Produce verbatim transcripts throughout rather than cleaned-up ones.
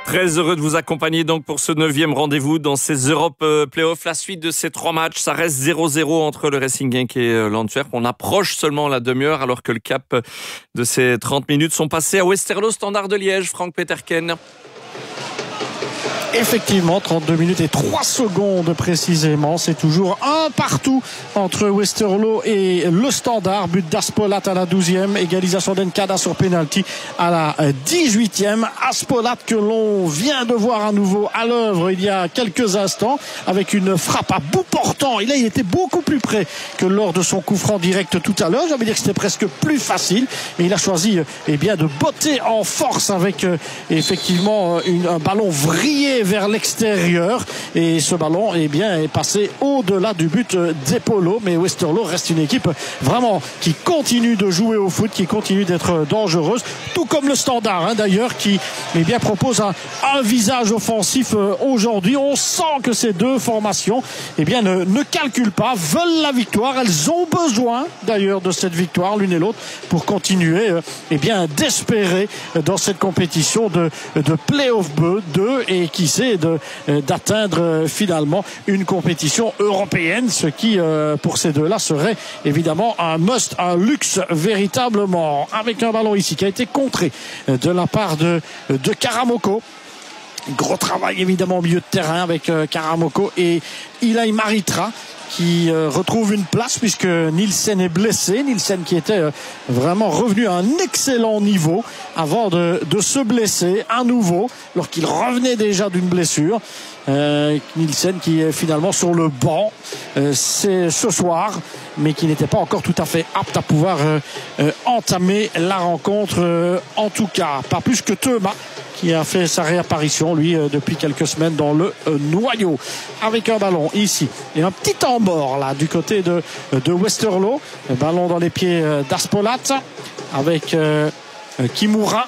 Très heureux de vous accompagner donc pour ce neuvième rendez-vous dans ces Europe Playoffs. La suite de ces trois matchs, ça reste zéro zéro entre le Racing Genk et l'Antwerp. On approche seulement la demi-heure alors que le cap de ces trente minutes sont passés à Westerlo Standard de Liège. Franck Peterken. Effectivement, trente-deux minutes et trois secondes précisément. C'est toujours un partout entre Westerlo et le Standard. But d'Aspolat à la douzième. Égalisation d'Enkada sur penalty à la dix-huitième. Aspolat que l'on vient de voir à nouveau à l'œuvre il y a quelques instants avec une frappe à bout portant. Il a été beaucoup plus près que lors de son coup franc direct tout à l'heure. J'avais dire que c'était presque plus facile. Mais il a choisi eh bien, de botter en force avec euh, effectivement une, un ballon vrillé vers l'extérieur et ce ballon eh bien, est passé au-delà du but d'Epolo. Mais Westerlo reste une équipe vraiment qui continue de jouer au foot, qui continue d'être dangereuse, tout comme le Standard hein, d'ailleurs qui eh bien, propose un, un visage offensif euh, aujourd'hui. On sent que ces deux formations eh bien, ne, ne calculent pas, veulent la victoire. Elles ont besoin d'ailleurs de cette victoire l'une et l'autre pour continuer euh, eh bien, d'espérer dans cette compétition de, de Play-off deux et qui sait de, d'atteindre finalement une compétition européenne, ce qui pour ces deux-là serait évidemment un must, un luxe véritablement. Avec un ballon ici qui a été contré de la part de, de Karamoko. Gros travail évidemment au milieu de terrain avec Karamoko et Ilay Maritra qui euh, retrouve une place puisque Nielsen est blessé. Nielsen qui était euh, vraiment revenu à un excellent niveau avant de, de se blesser à nouveau alors qu'il revenait déjà d'une blessure. Euh, Nielsen qui est finalement sur le banc euh, c'est ce soir mais qui n'était pas encore tout à fait apte à pouvoir euh, euh, entamer la rencontre euh, en tout cas pas plus que Thomas qui a fait sa réapparition lui euh, depuis quelques semaines dans le euh, noyau avec un ballon ici et un petit embord là du côté de, de Westerlo. Le ballon dans les pieds euh, d'Aspolat avec euh, euh, Kimura.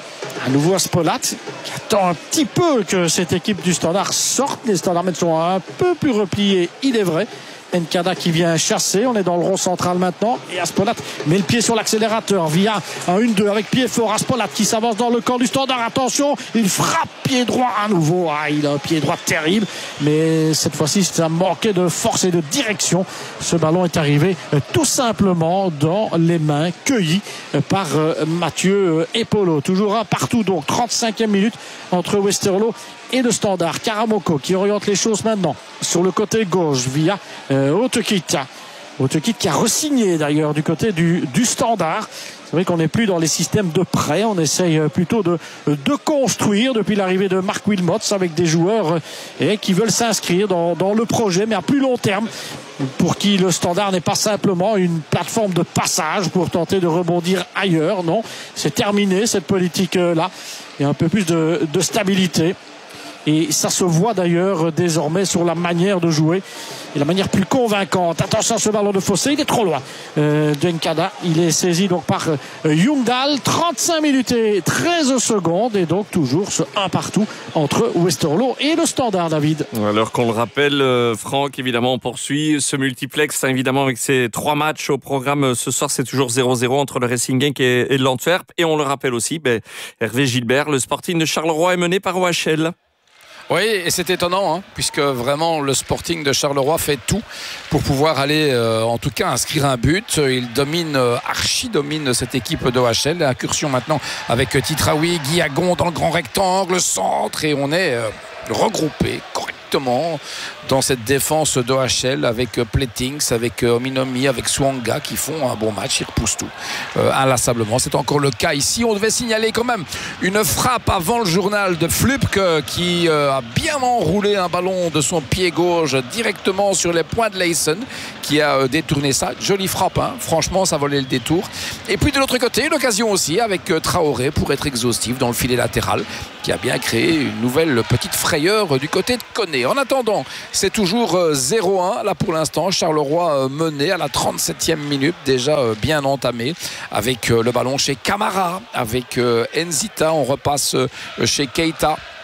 À nouveau Aspolat qui attend un petit peu que cette équipe du Standard sorte. Les Standardmen sont un peu plus repliés, il est vrai. Enkada qui vient chasser, on est dans le rond central maintenant et Aspolat met le pied sur l'accélérateur via un un deux avec pied fort. Aspolat qui s'avance dans le camp du Standard, attention, il frappe pied droit à nouveau, ah, il a un pied droit terrible mais cette fois-ci ça manquait de force et de direction. Ce ballon est arrivé euh, tout simplement dans les mains cueillies euh, par euh, Mathieu euh, Epolo. Toujours un partout donc, trente-cinquième minute entre Westerlo et le Standard. Karamoko qui oriente les choses maintenant sur le côté gauche via euh, Otekita. Otekita qui a re-signé d'ailleurs du côté du, du Standard. C'est vrai qu'on n'est plus dans les systèmes de prêt, on essaye plutôt de, de construire depuis l'arrivée de Mark Wilmots avec des joueurs eh, qui veulent s'inscrire dans, dans le projet mais à plus long terme, pour qui le Standard n'est pas simplement une plateforme de passage pour tenter de rebondir ailleurs. Non, c'est terminé cette politique-là. Il y a un peu plus de, de stabilité. Et ça se voit d'ailleurs désormais sur la manière de jouer et la manière plus convaincante. Attention à ce ballon de Fossé, il est trop loin euh, d'Enkada. Il est saisi donc par euh, Youngdal. trente-cinq minutes et treize secondes et donc toujours ce un partout entre Westerlo et le Standard, David. Alors qu'on le rappelle, euh, Franck, évidemment on poursuit ce multiplex hein, évidemment avec ces trois matchs au programme ce soir. C'est toujours zéro zéro entre le Racing Genk et, et l'Antwerp et on le rappelle aussi, ben, Hervé Gilbert, le Sporting de Charleroi est mené par O H L. Oui, et c'est étonnant, hein, puisque vraiment le Sporting de Charleroi fait tout pour pouvoir aller, euh, en tout cas, inscrire un but. Il domine, euh, archi-domine cette équipe de O H L. Incursion maintenant avec Titraoui, Guillagon dans le grand rectangle, centre, et on est euh, regroupé correctement dans cette défense d'O H L avec Pletings, avec Ominomi, avec Swanga qui font un bon match, ils repoussent tout euh, inlassablement. C'est encore le cas ici. On devait signaler quand même une frappe avant le journal de Flupk qui euh, a bien enroulé un ballon de son pied gauche directement sur les points de Leysen qui a euh, détourné ça. Jolie frappe, hein. Franchement ça volait le détour. Et puis de l'autre côté, l'occasion aussi avec euh, Traoré pour être exhaustif dans le filet latéral qui a bien créé une nouvelle petite frayeur du côté de Koné. En attendant, c'est toujours zéro un là pour l'instant. Charleroi mené à la trente-septième minute, déjà bien entamé avec le ballon chez Camara, avec Nzita. On repasse chez Keita.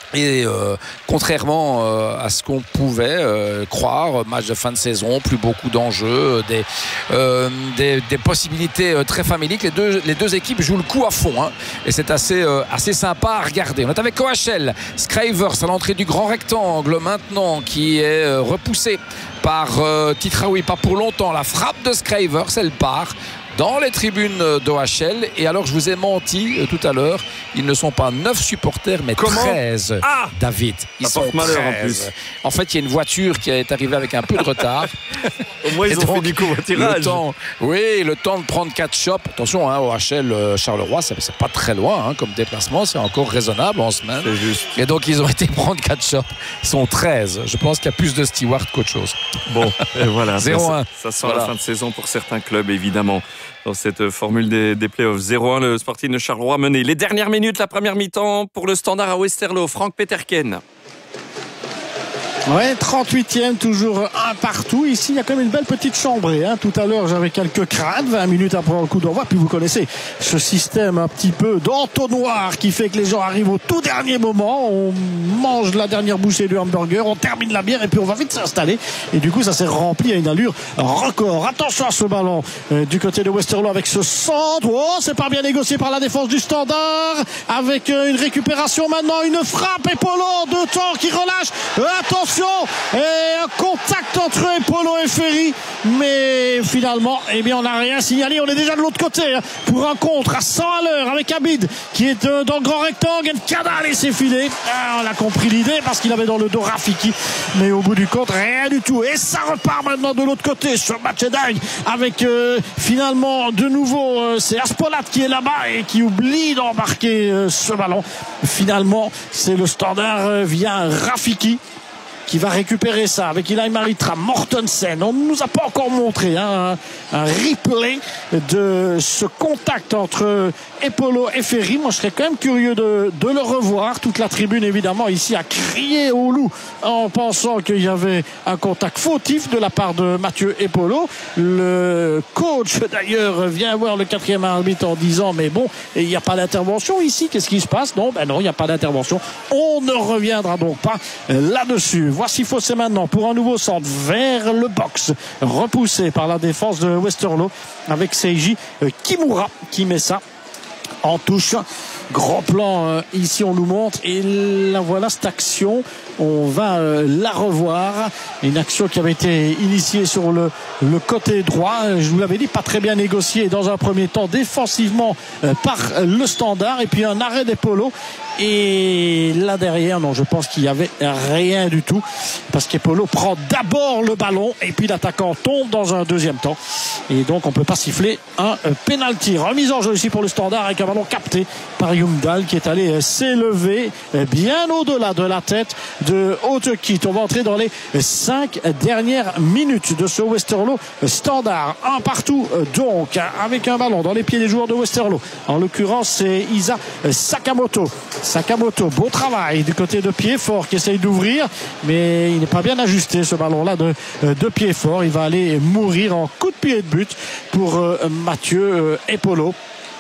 Et euh, contrairement euh, à ce qu'on pouvait euh, croire, match de fin de saison, plus beaucoup d'enjeux, des, euh, des, des possibilités euh, très familiques. Les deux, les deux équipes jouent le coup à fond, hein, et c'est assez, euh, assez sympa à regarder. On est avec O H L, Scravers à l'entrée du grand rectangle maintenant, qui est euh, repoussé par euh, Titraoui, pas pour longtemps. La frappe de Scravers, elle part dans les tribunes d'O H L. Et alors, je vous ai menti euh, tout à l'heure, ils ne sont pas neuf supporters, mais Comment treize. Ah David, ils ça sont porte malheur en treize. plus. En fait, il y a une voiture qui est arrivée avec un peu de retard. Au moins, ils Et ont donc, fait du covoiturage. Le temps, oui, le temps de prendre quatre shops. Attention, hein, O H L euh, Charleroi, c'est, c'est pas très loin hein, comme déplacement, c'est encore raisonnable en semaine. C'est juste. Et donc, ils ont été prendre quatre shops. Ils sont treize. Je pense qu'il y a plus de stewards qu'autre chose. Bon, et voilà. zéro un. Ça, ça sent Voilà. la fin de saison pour certains clubs, évidemment, dans cette formule des, des playoffs. zéro un, le Sporting de Charleroi mené. Les dernières minutes, la première mi-temps pour le Standard à Westerlo. Frank Peterken. Ouais, trente-huitième, toujours un partout. Ici, il y a quand même une belle petite chambrée. Hein. Tout à l'heure, j'avais quelques craintes, vingt minutes après le coup d'envoi. Puis vous connaissez ce système un petit peu d'entonnoir qui fait que les gens arrivent au tout dernier moment. On mange la dernière bouchée du hamburger, on termine la bière et puis on va vite s'installer. Et du coup, ça s'est rempli à une allure record. Attention à ce ballon euh, du côté de Westerlo avec ce centre. Oh, c'est pas bien négocié par la défense du Standard. Avec euh, une récupération maintenant, une frappe. Et Polo, deux temps qui relâche. Euh, attention. Et un contact entre Polo et Ferry, mais finalement eh bien on n'a rien signalé. On est déjà de l'autre côté hein, pour un contre à cent à l'heure avec Abid qui est euh, dans le grand rectangle. Nkada a laissé filer. Ah, on a compris l'idée parce qu'il avait dans le dos Rafiki, mais au bout du compte rien du tout. Et ça repart maintenant de l'autre côté. Ce match est dingue avec euh, finalement de nouveau euh, c'est Aspolat qui est là-bas et qui oublie d'embarquer euh, ce ballon. Finalement c'est le Standard euh, via Rafiki qui va récupérer ça avec Ilaï Maritra, Mortensen. On ne nous a pas encore montré hein, un, un replay de ce contact entre Epolo et Ferry. Moi, je serais quand même curieux de, de le revoir. Toute la tribune, évidemment, ici a crié au loup en pensant qu'il y avait un contact fautif de la part de Mathieu Epolo. Le coach, d'ailleurs, vient voir le quatrième arbitre en disant mais bon, il n'y a pas d'intervention ici. Qu'est-ce qui se passe? Non, ben non, il n'y a pas d'intervention. On ne reviendra donc pas là-dessus. Voici Fossé maintenant pour un nouveau centre vers le box, repoussé par la défense de Westerlo avec Seiji Kimura qui met ça en touche. Grand plan euh, ici on nous montre et la voilà cette action, on va euh, la revoir, une action qui avait été initiée sur le, le côté droit, je vous l'avais dit, pas très bien négocié dans un premier temps défensivement euh, par le Standard et puis un arrêt des Polos. Et là derrière, non, je pense qu'il n'y avait rien du tout parce qu'Epolo prend d'abord le ballon et puis l'attaquant tombe dans un deuxième temps. Et donc on ne peut pas siffler un penalty. Remise en jeu ici pour le Standard avec un ballon capté par Youngdal qui est allé s'élever bien au-delà de la tête de Hautekit. On va entrer dans les cinq dernières minutes de ce Westerlo Standard. Un partout donc avec un ballon dans les pieds des joueurs de Westerlo. En l'occurrence, c'est Isa Sakamoto. Sakamoto, beau travail du côté de Piedfort qui essaye d'ouvrir, mais il n'est pas bien ajusté ce ballon-là de, de Piedfort. Il va aller mourir en coup de pied de but pour euh, Mathieu euh, Epolo,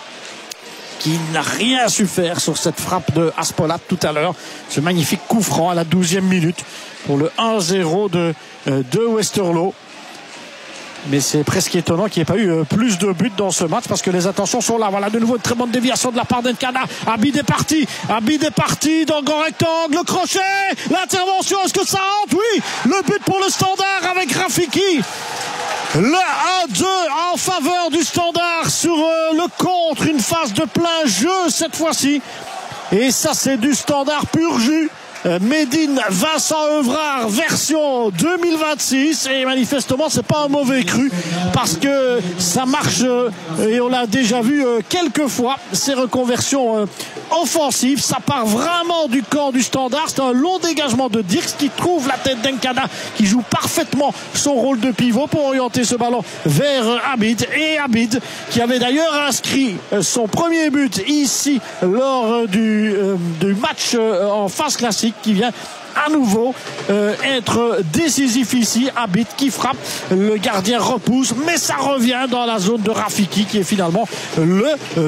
qui n'a rien su faire sur cette frappe de Aspolat tout à l'heure. Ce magnifique coup franc à la douzième minute pour le un zéro de, euh, de Westerlo. Mais c'est presque étonnant qu'il n'y ait pas eu plus de buts dans ce match parce que les attentions sont là. Voilà de nouveau une très bonne déviation de la part d'Nkada. Abid est parti. Abid est parti dans le grand rectangle. Le crochet. L'intervention. Est-ce que ça entre? Oui. Le but pour le Standard avec Rafiki. Le un deux en faveur du Standard sur euh, le contre. Une phase de plein jeu cette fois-ci. Et ça, c'est du Standard pur jus. Médine Vincent Evrard version deux mille vingt-six et manifestement c'est pas un mauvais cru parce que ça marche et on l'a déjà vu quelques fois ces reconversions offensives. Ça part vraiment du camp du Standard. C'est un long dégagement de Dirks qui trouve la tête d'Nkada qui joue parfaitement son rôle de pivot pour orienter ce ballon vers Abid, et Abid qui avait d'ailleurs inscrit son premier but ici lors du, euh, du match en phase classique, qui vient à nouveau euh, être décisif ici. Abid qui frappe, le gardien repousse, mais ça revient dans la zone de Rafiki qui est finalement le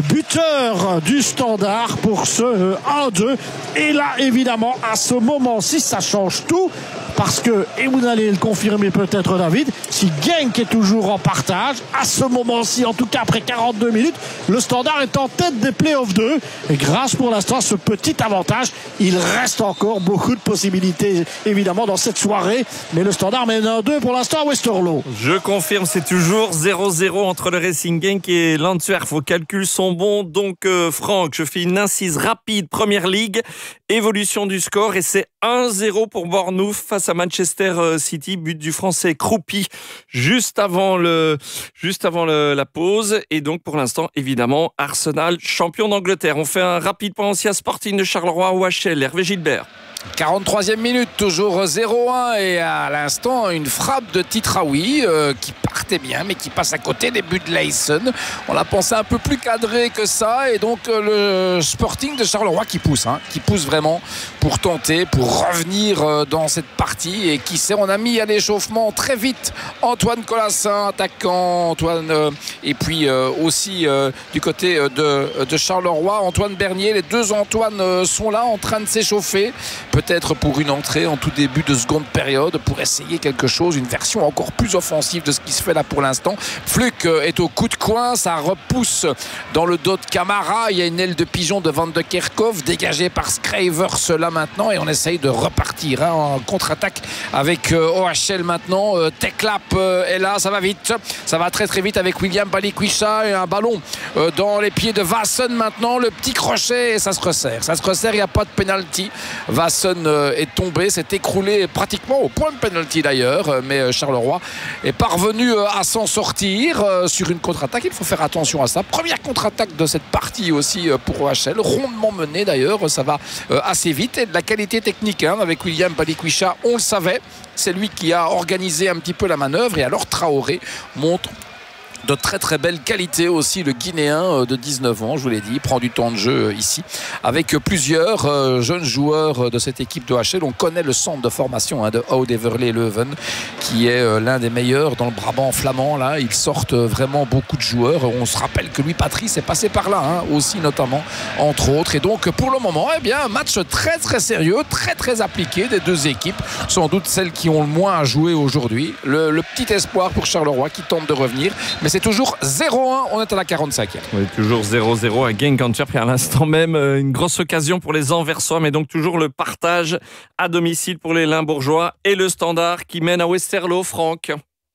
buteur du Standard pour ce un deux. Et là évidemment à ce moment-ci ça change tout, parce que, et vous allez le confirmer peut-être David, si Genk est toujours en partage, à ce moment-ci, en tout cas après quarante-deux minutes, le Standard est en tête des playoffs deux. Et grâce pour l'instant à ce petit avantage, il reste encore beaucoup de possibilités évidemment dans cette soirée. Mais le Standard mène un deux pour l'instant à Westerlo. Je confirme, c'est toujours zéro zéro entre le Racing Genk et l'Antwerp. Vos calculs sont bons. Donc euh, Franck, je fais une incise rapide. Première Ligue, évolution du score et c'est un zéro pour Bournemouth face à Manchester City, but du Français Croupi juste avant le juste avant le, la pause. Et donc pour l'instant évidemment Arsenal champion d'Angleterre. On fait un rapide point ancien Sporting de Charleroi O H L. Hervé Gilbert. quarante-troisième minute, toujours zéro un et à l'instant une frappe de Titraoui euh, qui partait bien mais qui passe à côté des buts de Leysen. On l'a pensé un peu plus cadré que ça et donc euh, le Sporting de Charleroi qui pousse, hein, qui pousse vraiment pour tenter, pour revenir euh, dans cette partie et qui sait, on a mis à l'échauffement très vite Antoine Colassin, attaquant Antoine euh, et puis euh, aussi euh, du côté de, de Charleroi, Antoine Bernier, les deux Antoine euh, sont là en train de s'échauffer. Peut-être pour une entrée en tout début de seconde période pour essayer quelque chose, une version encore plus offensive de ce qui se fait là pour l'instant. Fluck est au coup de coin, ça repousse dans le dos de Camara, il y a une aile de pigeon de Van de Kerkhoff dégagée par Scravers là maintenant et on essaye de repartir hein, en contre-attaque avec euh, O H L maintenant. euh, Teklap euh, est là, ça va vite, ça va très très vite avec William Balikwisha et un ballon euh, dans les pieds de Vassen maintenant, le petit crochet et ça se resserre, ça se resserre, il n'y a pas de penalty. Vassen est tombé, s'est écroulé pratiquement au point de penalty d'ailleurs, mais Charleroi est parvenu à s'en sortir sur une contre-attaque. Il faut faire attention à ça. Première contre-attaque de cette partie aussi pour O H L, rondement menée d'ailleurs, ça va assez vite et de la qualité technique hein, avec William Balikwisha, on le savait, c'est lui qui a organisé un petit peu la manœuvre et alors Traoré montre de très très belle qualité aussi, le Guinéen de dix-neuf ans, je vous l'ai dit, prend du temps de jeu ici avec plusieurs jeunes joueurs de cette équipe de O H L. On connaît le centre de formation hein, de Oud-Everley-Leuven qui est l'un des meilleurs dans le Brabant flamand. Là, ils sortent vraiment beaucoup de joueurs. On se rappelle que Louis Patrice est passé par là hein, aussi notamment, entre autres. Et donc pour le moment, eh bien, un match très très sérieux, très très appliqué des deux équipes, sans doute celles qui ont le moins à jouer aujourd'hui. Le, le petit espoir pour Charleroi qui tente de revenir, mais c'est toujours zéro un, on est à la quarante-cinquième. Oui, toujours zéro zéro à Genk Antwerp et à l'instant même une grosse occasion pour les Anversois, mais donc toujours le partage à domicile pour les Limbourgeois et le Standard qui mène à Westerlo. Franck.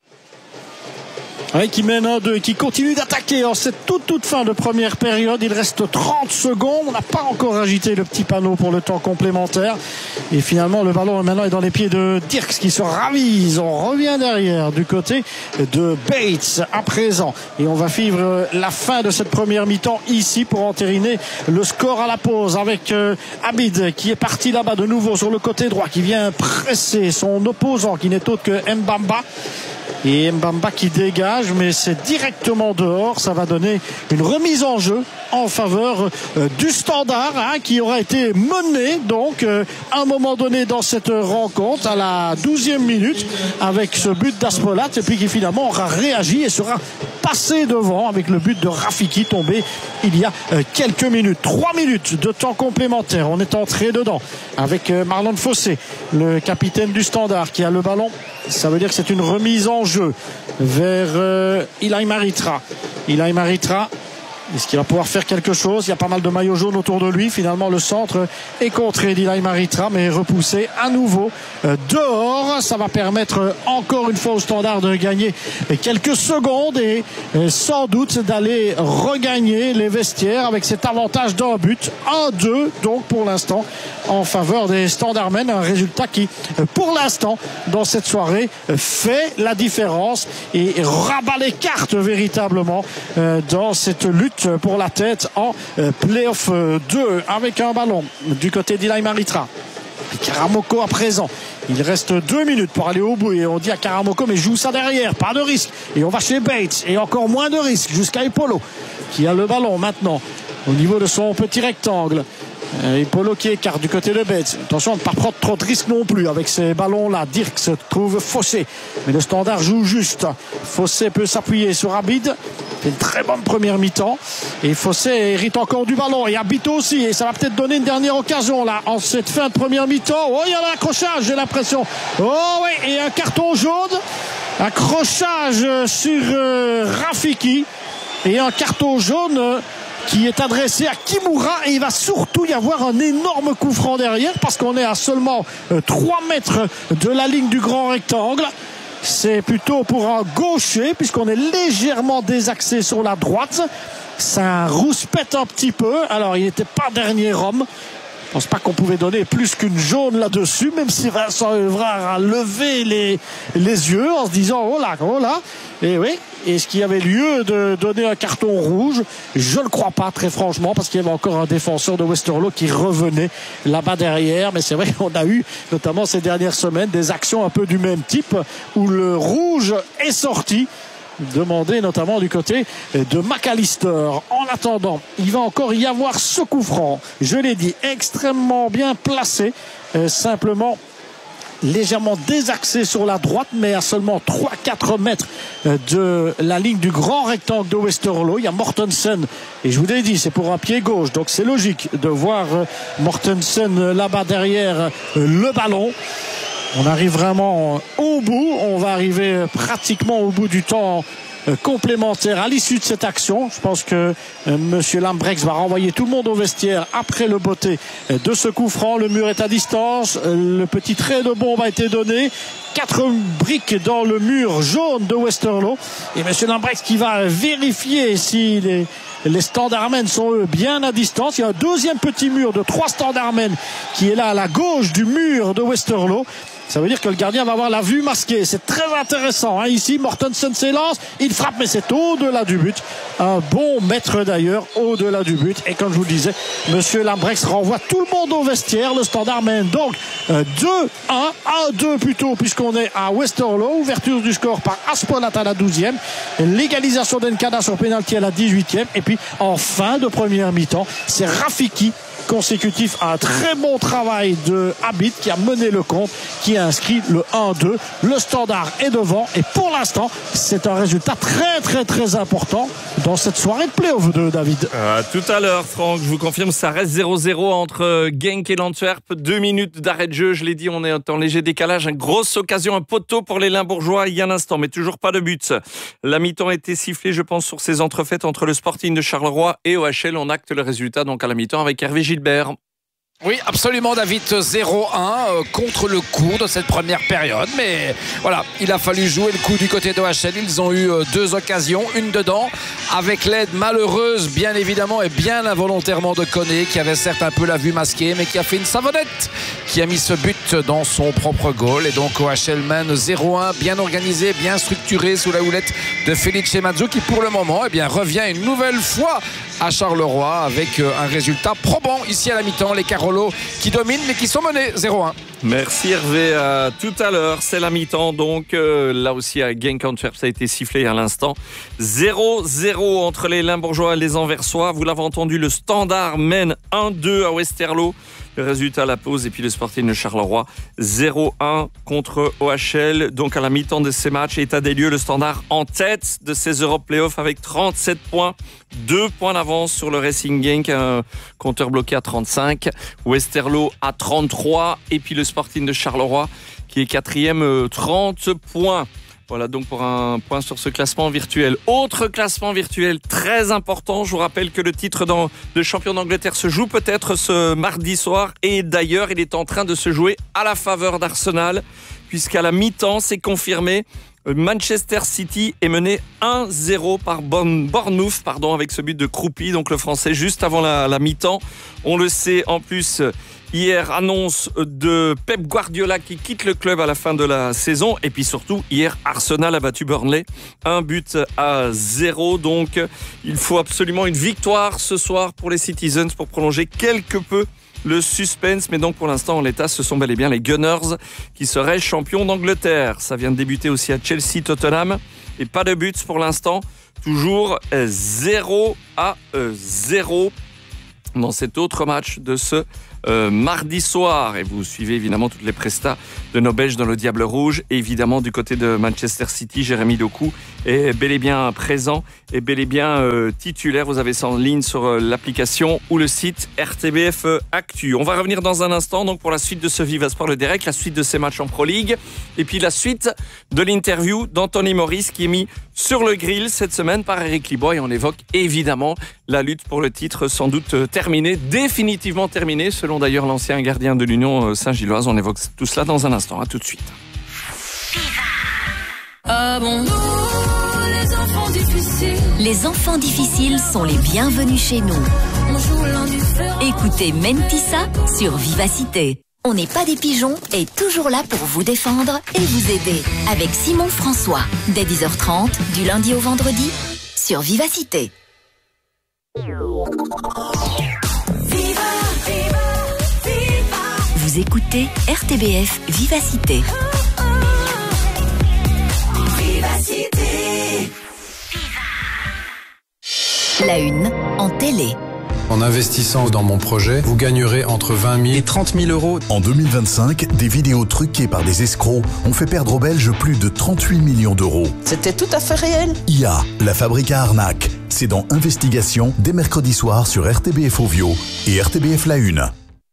Oui, qui mène un deux, qui continue d'attaquer en cette toute toute fin de première période. Il reste trente secondes. On n'a pas encore agité le petit panneau pour le temps complémentaire. Et finalement, le ballon maintenant est dans les pieds de Dirks qui se ravise. On revient derrière du côté de Bates à présent. Et on va vivre la fin de cette première mi-temps ici pour entériner le score à la pause avec euh, Abid qui est parti là-bas de nouveau sur le côté droit, qui vient presser son opposant qui n'est autre que Mbamba. Et Mbamba qui dégage, mais c'est directement dehors. Ça va donner une remise en jeu en faveur euh, du Standard hein, qui aura été mené donc euh, à un moment donné dans cette rencontre à la douzième minute avec ce but d'Aspolat et puis qui finalement aura réagi et sera passé devant avec le but de Rafiki tombé il y a euh, quelques minutes. Trois minutes de temps complémentaire. On est entré dedans avec euh, Marlon Fossé, le capitaine du Standard qui a le ballon. Ça veut dire que c'est une remise en jeu vers euh, Ilaï Maritra. Ilaï Maritra, est-ce qu'il va pouvoir faire quelque chose? Il y a pas mal de maillots jaunes autour de lui. Finalement, le centre est contré d'Ilaï Maritra, mais repoussé à nouveau euh, dehors. Ça va permettre euh, encore une fois au Standard de gagner quelques secondes et euh, sans doute d'aller regagner les vestiaires avec cet avantage d'un but. un deux, donc pour l'instant, en faveur des Standardmen. Un résultat qui, euh, pour l'instant, dans cette soirée, euh, fait la différence et rabat les cartes véritablement euh, dans cette lutte pour la tête en euh, play-off deux avec un ballon du côté d'Ilaï Maritra. Karamoko à présent. Il reste deux minutes pour aller au bout et on dit à Karamoko mais joue ça derrière, pas de risque. Et on va chez Bates et encore moins de risque jusqu'à Epolo qui a le ballon maintenant au niveau de son petit rectangle. Et Polo qui écarte du côté de Betz. Attention à ne pas prendre trop de risques non plus avec ces ballons-là. Dirk se trouve Fossé. Mais le Standard joue juste. Fossé peut s'appuyer sur Abid. C'est une très bonne première mi-temps. Et Fossé hérite encore du ballon. Et Abid aussi. Et ça va peut-être donner une dernière occasion là en cette fin de première mi-temps. Oh, il y a l'accrochage, j'ai l'impression. Oh oui, et un carton jaune. Accrochage sur euh, Rafiki. Et un carton jaune. Euh, qui est adressé à Kimura et il va surtout y avoir un énorme coup franc derrière parce qu'on est à seulement trois mètres de la ligne du grand rectangle. C'est plutôt pour un gaucher puisqu'on est légèrement désaxé sur la droite. Ça rouspète un petit peu. Alors il n'était pas dernier homme. Je ne pense pas qu'on pouvait donner plus qu'une jaune là-dessus, même si Vincent Evrard a levé les, les yeux en se disant oh là, oh là. Et oui, est-ce qu'il y avait lieu de donner un carton rouge? Je ne crois pas, très franchement, parce qu'il y avait encore un défenseur de Westerlo qui revenait là-bas derrière. Mais c'est vrai qu'on a eu, notamment ces dernières semaines, des actions un peu du même type où le rouge est sorti. Demandé notamment du côté de McAllister. En attendant, il va encore y avoir ce coup franc. Je l'ai dit, extrêmement bien placé. Euh, simplement légèrement désaxé sur la droite, mais à seulement trois à quatre mètres de la ligne du grand rectangle de Westerlo. Il y a Mortensen, et je vous l'ai dit, c'est pour un pied gauche, donc c'est logique de voir Mortensen là-bas derrière le ballon. On arrive vraiment au bout, on va arriver pratiquement au bout du temps complémentaire à l'issue de cette action. Je pense que euh, Monsieur Lambrecht va renvoyer tout le monde au vestiaire après le botté de ce coup franc. Le mur est à distance, euh, le petit trait de bombe a été donné. Quatre briques dans le mur jaune de Westerlo. Et Monsieur Lambrecht qui va vérifier si les, les Standardmen sont eux bien à distance. Il y a un deuxième petit mur de trois Standardmen qui est là à la gauche du mur de Westerlo. Ça veut dire que le gardien va avoir la vue masquée. C'est très intéressant. Hein. Ici, Mortensen s'élance. Il frappe, mais c'est au-delà du but. Un bon mètre d'ailleurs, au-delà du but. Et comme je vous le disais, Monsieur Lambrecht renvoie tout le monde au vestiaire. Le Standard mène donc euh, deux un, un deux plutôt, puisqu'on est à Westerlo. Ouverture du score par Aspolat à la douzième. L'égalisation d'Enkada sur pénalty à la dix-huitième. Et puis, en fin de première mi-temps, c'est Rafiki consécutif à un très bon travail de Abid qui a mené le compte, qui a inscrit le un deux. Le Standard est devant et pour l'instant c'est un résultat très très très important dans cette soirée de play-off de David. Euh, tout à l'heure Franck, je vous confirme, ça reste zéro zéro entre Genk et l'Antwerp. Deux minutes d'arrêt de jeu, je l'ai dit, on est en léger décalage. Une grosse occasion, un poteau pour les Limbourgeois il y a un instant, mais toujours pas de but. La mi-temps a été sifflée, je pense, sur ces entrefaites entre le Sporting de Charleroi et O H L. On acte le résultat donc à la mi-temps avec Hervé Gilbert. Oui, absolument, David. zéro un euh, contre le cours de cette première période. Mais voilà, il a fallu jouer le coup du côté d'O H L. Ils ont eu euh, deux occasions, une dedans, avec l'aide malheureuse, bien évidemment, et bien involontairement de Koné, qui avait certes un peu la vue masquée, mais qui a fait une savonnette, qui a mis ce but dans son propre goal. Et donc O H L mène zéro un, bien organisé, bien structuré, sous la houlette de Felice Mazzu, qui pour le moment eh bien, revient une nouvelle fois à Charleroi avec euh, un résultat probant ici à la mi-temps. Les Carolo qui dominent mais qui sont menés zéro un. Merci Hervé, à tout à l'heure, c'est la mi-temps donc euh, là aussi à Genk Antwerp, ça a été sifflé à l'instant. zéro zéro entre les Limbourgeois et les Anversois. Vous l'avez entendu, le Standard mène un deux à Westerlo. Le résultat à la pause, et puis le Sporting de Charleroi zéro un contre O H L. Donc à la mi-temps de ces matchs, état des lieux, le Standard en tête de ces Europe Playoffs avec trente-sept points, deux points d'avance sur le Racing Genk, un compteur bloqué à trente-cinq, Westerlo à trente-trois, et puis le Sporting de Charleroi qui est quatrième, trente points. Voilà donc pour un point sur ce classement virtuel. Autre classement virtuel très important, je vous rappelle que le titre de champion d'Angleterre se joue peut-être ce mardi soir, et d'ailleurs il est en train de se jouer à la faveur d'Arsenal, puisqu'à la mi-temps c'est confirmé, Manchester City est mené un zéro par Bournemouth, pardon, avec ce but de Kroupi, donc le français juste avant la, la mi-temps. On le sait en plus. Hier, annonce de Pep Guardiola qui quitte le club à la fin de la saison. Et puis surtout, hier, Arsenal a battu Burnley. Un but à zéro. Donc, il faut absolument une victoire ce soir pour les Citizens pour prolonger quelque peu le suspense. Mais donc, pour l'instant, en l'état, ce sont bel et bien les Gunners qui seraient champions d'Angleterre. Ça vient de débuter aussi à Chelsea-Tottenham. Et pas de buts pour l'instant. Toujours zéro à zéro. dans cet autre match de ce euh, mardi soir. Et vous suivez évidemment toutes les prestats de nos Belges dans le Diable Rouge. Et évidemment, du côté de Manchester City, Jérémy Doku est bel et bien présent et bel et bien euh, titulaire. Vous avez ça en ligne sur euh, l'application ou le site R T B F Actu. On va revenir dans un instant donc pour la suite de ce Viva Sport le direct, la suite de ces matchs en Pro League et puis la suite de l'interview d'Anthony Maurice qui est mis sur le grill cette semaine par Eric Liboy. Et on évoque évidemment la lutte pour le titre sans doute terminée, définitivement terminée, selon d'ailleurs l'ancien gardien de l'Union Saint-Gilloise. On évoque tout cela dans un instant. À tout de suite. Ah bon, les enfants difficiles. Les enfants difficiles sont les bienvenus chez nous. On joue l'indifférent. Écoutez Mentissa sur Vivacité. On n'est pas des pigeons et toujours là pour vous défendre et vous aider. Avec Simon François, dès dix heures trente, du lundi au vendredi, sur Vivacité. Viva, viva, viva. Vous écoutez R T B F Vivacité. Vivacité. La une en télé. En investissant dans mon projet, vous gagnerez entre vingt mille et trente mille euros. En deux mille vingt-cinq, des vidéos truquées par des escrocs ont fait perdre aux Belges plus de trente-huit millions d'euros. C'était tout à fait réel. I A, la fabrique à arnaque. C'est dans Investigation, dès mercredi soir sur R T B F Ovio et R T B F La Une.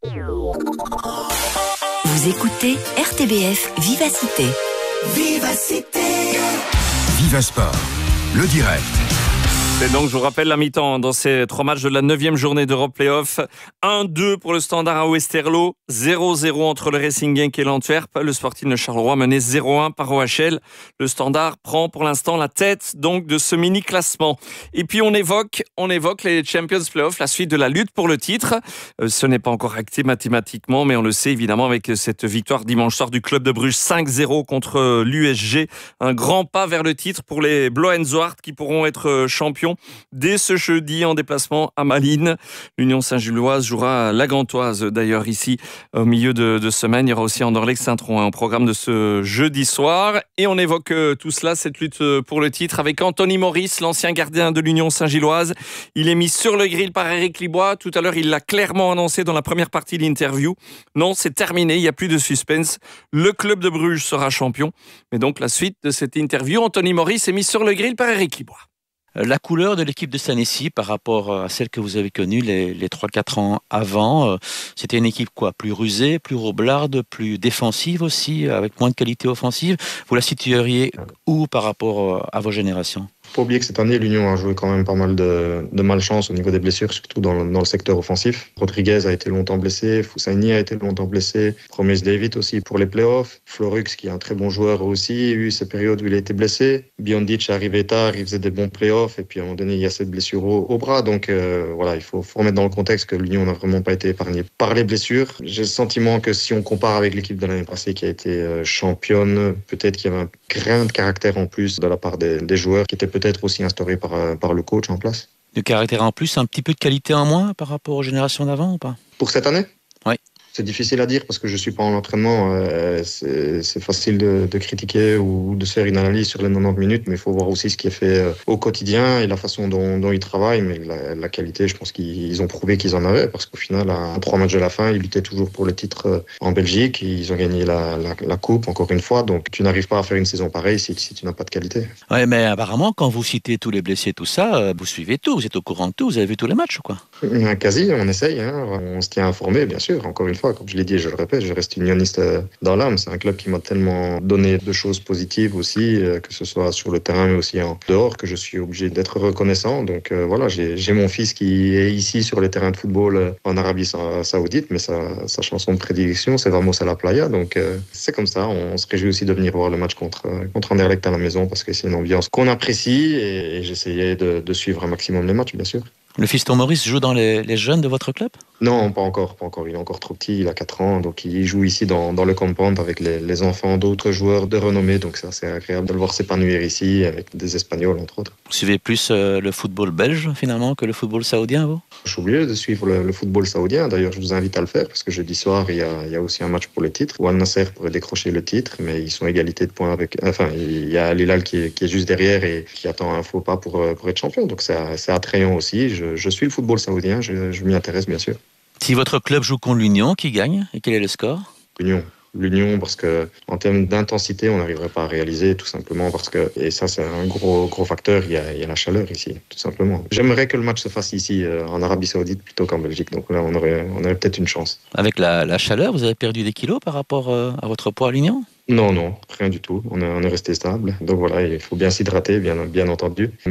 Vous écoutez R T B F Vivacité. Vivacité. Viva Sport, le direct. Et donc, je vous rappelle la mi-temps dans ces trois matchs de la neuvième journée d'Europe Playoff. un deux pour le Standard à Westerlo, zéro zéro entre le Racing Genk et l'Antwerp. Le Sporting de Charleroi mené zéro un par O H L. Le Standard prend pour l'instant la tête donc de ce mini-classement. Et puis, on évoque, on évoque les Champions Playoff, la suite de la lutte pour le titre. Euh, ce n'est pas encore acté mathématiquement, mais on le sait évidemment avec cette victoire dimanche soir du club de Bruges cinq zéro contre l'U S G. Un grand pas vers le titre pour les Blauenzoard qui pourront être champions dès ce jeudi en déplacement à Malines. L'Union Saint-Gilloise jouera la Gantoise d'ailleurs ici au milieu de, de semaine. Il y aura aussi Anderlecht-Saint-Tron au programme de ce jeudi soir. Et on évoque tout cela, cette lutte pour le titre avec Anthony Maurice, l'ancien gardien de l'Union Saint-Gilloise. Il est mis sur le grill par Eric Liboy. Tout à l'heure, il l'a clairement annoncé dans la première partie de l'interview. Non, c'est terminé, il n'y a plus de suspense. Le club de Bruges sera champion. Mais donc la suite de cette interview, Anthony Maurice est mis sur le grill par Eric Liboy. La couleur de l'équipe de Sanessi par rapport à celle que vous avez connue les, les trois quatre ans avant, c'était une équipe quoi, plus rusée, plus roblarde, plus défensive aussi, avec moins de qualité offensive. Vous la situeriez où par rapport à vos générations ? Faut pas oublier que cette année, l'Union a joué quand même pas mal de, de malchance au niveau des blessures, surtout dans le, dans le secteur offensif. Rodriguez a été longtemps blessé, Foussaini a été longtemps blessé, Promise David aussi pour les playoffs, Florux qui est un très bon joueur aussi, il y a eu ces périodes où il a été blessé, Biondic est arrivé tard, il faisait des bons playoffs et puis à un moment donné il y a cette blessure au, au bras, donc euh, voilà, il faut, faut remettre dans le contexte que l'Union n'a vraiment pas été épargnée par les blessures. J'ai le sentiment que si on compare avec l'équipe de l'année passée qui a été euh, championne, peut-être qu'il y avait un grain de caractère en plus de la part des, des joueurs qui étaient peut-être peut-être aussi instauré par, par le coach en place. De caractère en plus, un petit peu de qualité en moins par rapport aux générations d'avant ou pas ? Pour cette année ? Oui. C'est difficile à dire parce que je ne suis pas en entraînement. Euh, c'est, c'est facile de, de critiquer ou de faire une analyse sur les quatre-vingt-dix minutes, mais il faut voir aussi ce qui est fait au quotidien et la façon dont, dont ils travaillent. Mais la, la qualité, je pense qu'ils ont prouvé qu'ils en avaient parce qu'au final, à trois matchs de la fin, ils luttaient toujours pour le titre en Belgique. Ils ont gagné la, la, la coupe, encore une fois. Donc, tu n'arrives pas à faire une saison pareille si, si tu n'as pas de qualité. Oui, mais apparemment, quand vous citez tous les blessés, tout ça, vous suivez tout, vous êtes au courant de tout, vous avez vu tous les matchs, quoi. Quasi, on essaye. Hein. On se tient informé, bien sûr. Encore une fois, comme je l'ai dit, je le répète, je reste unioniste dans l'âme. C'est un club qui m'a tellement donné de choses positives aussi, que ce soit sur le terrain mais aussi en dehors, que je suis obligé d'être reconnaissant. Donc euh, voilà, j'ai, j'ai mon fils qui est ici sur les terrains de football en Arabie Saoudite, mais sa, sa chanson de prédilection, c'est Vamos a la Playa. Donc euh, c'est comme ça. On se réjouit aussi de venir voir le match contre, contre Anderlecht à la maison parce que c'est une ambiance qu'on apprécie et, et j'essayais de, de suivre un maximum les matchs, bien sûr. Le fiston Maurice joue dans les, les jeunes de votre club ? Non, pas encore, pas encore. Il est encore trop petit, il a quatre ans, donc il joue ici dans, dans le compound avec les, les enfants d'autres joueurs de renommée, donc c'est assez agréable de le voir s'épanouir ici avec des Espagnols, entre autres. Vous suivez plus euh, le football belge, finalement, que le football saoudien, vous ? Je suis obligé de suivre le, le football saoudien, d'ailleurs je vous invite à le faire, parce que jeudi soir, il y a, il y a aussi un match pour le titre, où Al Nasser pourrait décrocher le titre, mais ils sont égalité de points avec... Enfin, il y a Al Hilal qui est, qui est juste derrière et qui attend un faux pas pour, pour être champion, donc c'est, c'est attrayant aussi. Je je, je suis le football saoudien, je, je m'y intéresse bien sûr. Si votre club joue contre l'Union, qui gagne et quel est le score ? L'Union. L'Union, parce que en termes d'intensité, on n'arriverait pas à réaliser, tout simplement parce que, et ça c'est un gros gros facteur, il y a, il y a la chaleur ici, tout simplement. J'aimerais que le match se fasse ici, euh, en Arabie Saoudite, plutôt qu'en Belgique, donc là on aurait, on aurait peut-être une chance. Avec la, la chaleur, vous avez perdu des kilos par rapport euh, à votre poids à l'Union ? Non, non, rien du tout. On est, on est resté stable. Donc voilà, il faut bien s'hydrater, bien, bien entendu.